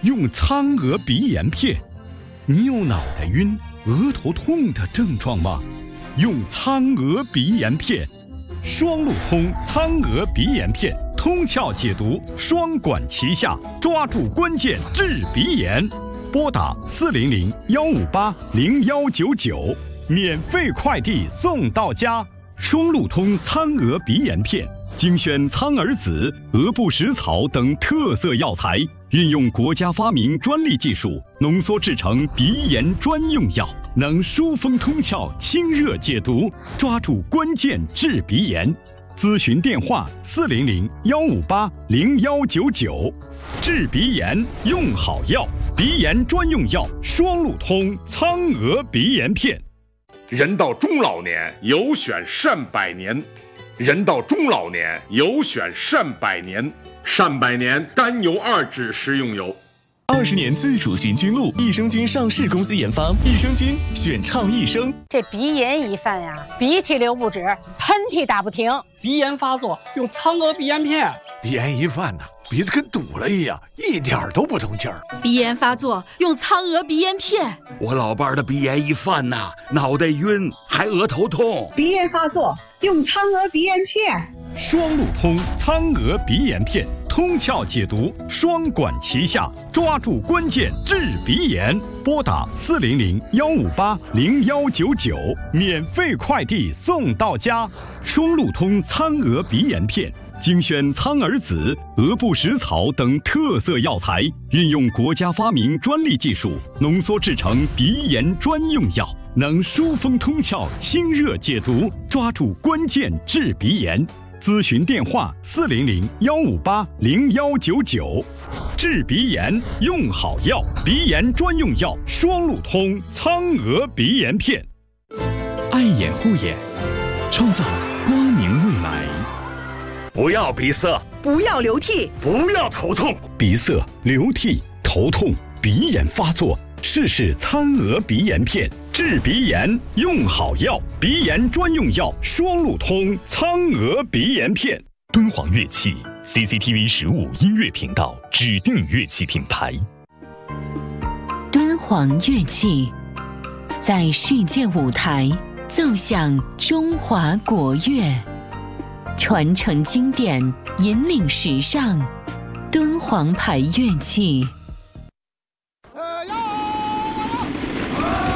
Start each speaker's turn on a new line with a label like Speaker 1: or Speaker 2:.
Speaker 1: 用苍娥鼻炎片。你有脑袋晕、额头痛的症状吗？用苍娥鼻炎片。双路通苍娥鼻炎片，通窍解毒，双管齐下，抓住关键治鼻炎。拨打400-158-0199，免费快递送到家。双路通苍娥鼻炎片，精选苍耳子、鹅不食草等特色药材，运用国家发明专利技术，浓缩制成鼻炎专用药，能疏风通窍、清热解毒，抓住关键治鼻炎。咨询电话400-158-0199。治鼻炎用好药，鼻炎专用药双路通苍娥鼻炎片。
Speaker 2: 人到中老年，有选善百年。人到中老年，有选善百年。善百年甘油2酯食用油。
Speaker 3: 20年自主寻菌露，益生菌上市公司研发，益生菌选畅益生。
Speaker 4: 这鼻炎一犯呀，鼻涕流不止，喷嚏打不停。
Speaker 5: 鼻炎发作用苍娥鼻炎片。
Speaker 6: 鼻炎一犯呢，鼻子跟堵了一样，一点都不通气儿。
Speaker 7: 鼻炎发作用苍娥鼻炎片。
Speaker 8: 我老伴儿的鼻炎一犯呐，脑袋晕，还额头痛。
Speaker 9: 鼻炎发作用苍娥鼻炎片。
Speaker 1: 双路通苍娥鼻炎片，通窍解毒，双管齐下，抓住关键治鼻炎。拨打400-158-0199，免费快递送到家。双路通苍娥鼻炎片，精选苍耳子、鹅不食草等特色药材，运用国家发明专利技术，浓缩制成鼻炎专用药，能疏风通窍、清热解毒，抓住关键治鼻炎。咨询电话400-158-0199。治鼻炎用好药，鼻炎专用药双路通苍娥鼻炎片。
Speaker 3: 爱眼护眼，创造光明未来。
Speaker 8: 不要鼻塞，
Speaker 7: 不要流涕，
Speaker 8: 不要头痛。
Speaker 1: 鼻塞、流涕、头痛、鼻炎发作，试试苍娥鼻炎片。治鼻炎用好药，鼻炎专用药双路通苍娥鼻炎片。
Speaker 3: 敦煌乐器 CCTV 15音乐频道指定乐器品牌。
Speaker 10: 敦煌乐器在世界舞台奏响中华国乐，传承经典，引领时尚。敦煌牌乐器。